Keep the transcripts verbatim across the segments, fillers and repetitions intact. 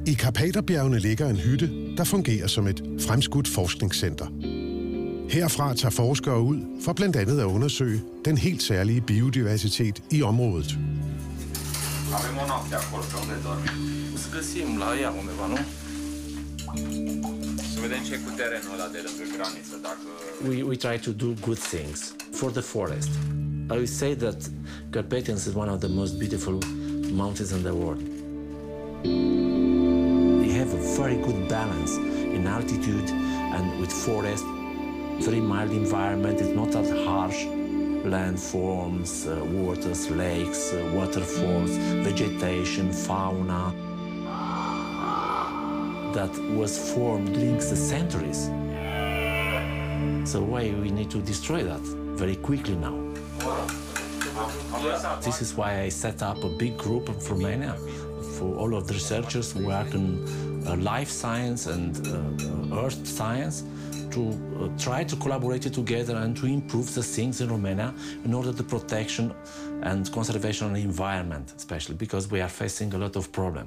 I Karpaterbjergene ligger en hytte, der fungerer som et fremskudt forskningscenter. Herfra tager forskere ud for blandt andet at undersøge den helt særlige biodiversitet i området. We, we try to do good things for the forest. I would say that Carpathians is one of the most beautiful mountains in the world. They have a very good balance in altitude and with forest. Very mild environment, it's not that harsh. Landforms, uh, waters, lakes, uh, waterfalls, vegetation, fauna that was formed during the centuries. So why we need to destroy that very quickly now? This is why I set up a big group in Romania for all of the researchers who work in uh, life science and uh, earth science, to uh, try to collaborate together and to improve the things in Romania in order to protection and conservation of the environment, especially because we are facing a lot of problems.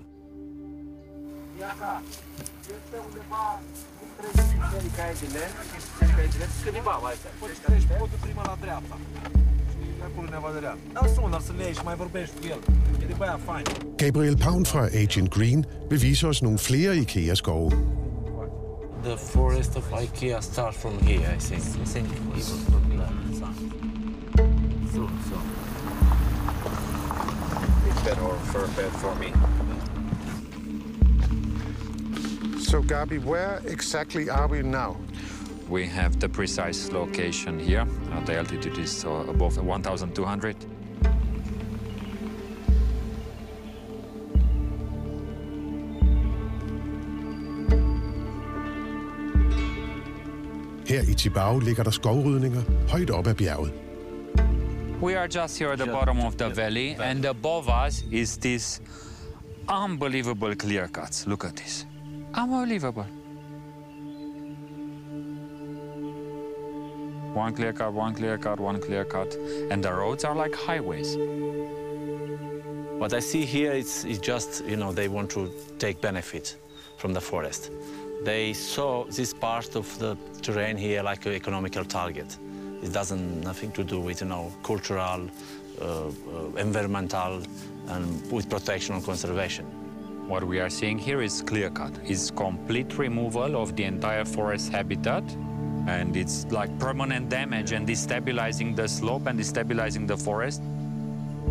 Gabriel Paun fra Agent Green vil vise os nogle flere IKEA-skove. The forest of IKEA starts from here, I think. I think it was from there. So, so. It's bed or fur bed for me. So, Gabi, where exactly are we now? We have the precise location here. Uh, the altitude is uh, above one thousand two hundred. Her i Tibau ligger der skovrydninger højt op ad bjerget. We are just here at the bottom of the valley, and above us is this unbelievable clear cuts. Look at this. Unbelievable. One clear cut, one clear cut, one clear cut, and the roads are like highways. What I see here is, is just, you know, they want to take benefit from the forest. They saw this part of the terrain here like an economical target. It doesn't nothing to do with, you know, cultural, uh, uh, environmental, and with protection and conservation. What we are seeing here is clear cut. It's complete removal of the entire forest habitat, and it's like permanent damage and destabilizing the slope and destabilizing the forest.